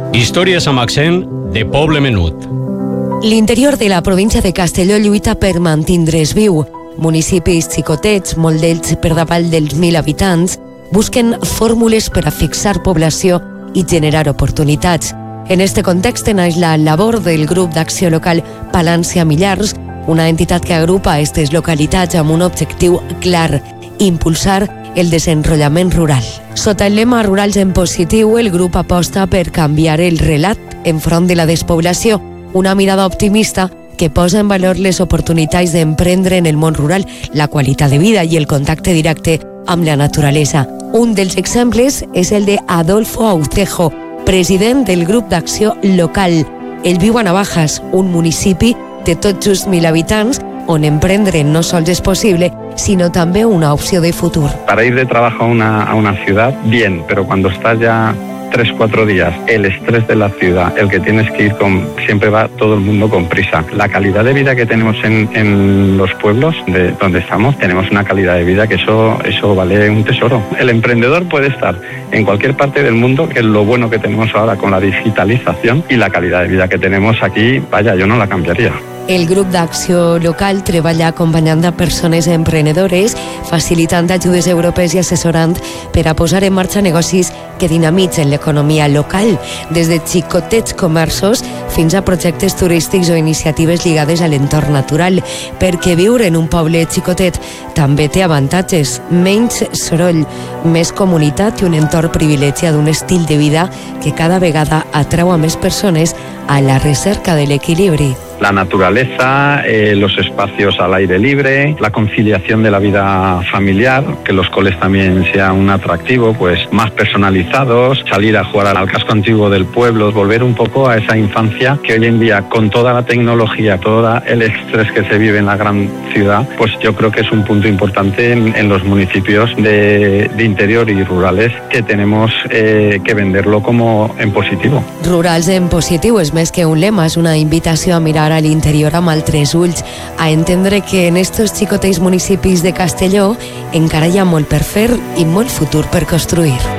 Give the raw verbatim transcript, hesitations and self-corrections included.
Històries amb accent de poble menut. L'interior de la província de Castelló lluita per mantindre's viu. Municipis xicotets, molt d'ells per davall dels mil habitants, busquen fórmules per a fixar població i generar oportunitats. En este context naix la labor del grup d'acció local Palància Millars, una entitat que agrupa aquestes localitats amb un objectiu clar: impulsar el desenvolupament rural. Sota el lema Rurals en Positiu, el grup aposta per canviar el relat enfront de la despoblació, una mirada optimista que posa en valor les oportunitats d'emprendre en el món rural, la qualitat de vida i el contacte directe amb la naturalesa. Un dels exemples és el de Adolfo Aucejo, president del grup d'acció local. Ell viu a Navajas, un municipi de tot just mil habitants, on emprendre no sols és possible, sino també una opció de futur. Para ir de trabajo a una, a una ciudad, bien, pero cuando estás ya tres, cuatro días, el estrés de la ciudad, el que tienes que ir con, siempre va todo el mundo con prisa. La calidad de vida que tenemos en, en los pueblos de donde estamos, tenemos una calidad de vida que eso, eso vale un tesoro. El emprendedor puede estar en cualquier parte del mundo, que es lo bueno que tenemos ahora con la digitalización, y la calidad de vida que tenemos aquí, vaya, yo no la cambiaría. El grup d'acció local treballa acompanyant a persones emprenedores, facilitant ajudes europees i assessorant per a posar en marxa negocis que dinamitzen l'economia local, des de xicotets comerços fins a projectes turístics o iniciatives lligades a l'entorn natural, perquè viure en un poble xicotet també té avantatges: menys soroll, més comunitat i un entorn privilegiat d'un estil de vida que cada vegada atrau a més persones a la recerca de l'equilibri. La naturaleza, eh, los espacios al aire libre, la conciliación de la vida familiar, que los coles también sean un atractivo, pues más personalizados, salir a jugar al casco antiguo del pueblo, volver un poco a esa infancia que hoy en día, con toda la tecnología, todo el estrés que se vive en la gran ciudad, pues yo creo que es un punto importante en, en los municipios de, de interior y rurales, que tenemos eh, que venderlo como en positivo. Rurals en positiu és més que un lema, és una invitació a mirar a l'interior amb altres ulls, a entendre que en estos xicotets municipis de Castelló encara hi ha molt per fer i molt futur per construir.